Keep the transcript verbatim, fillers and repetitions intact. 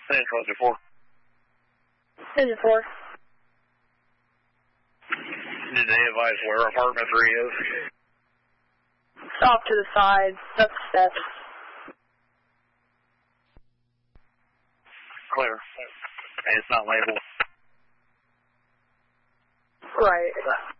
Central, Engine four. Engine four. Did they advise where apartment three is? It's off to the side. That's the steps. Clear. And it's not labeled. Right.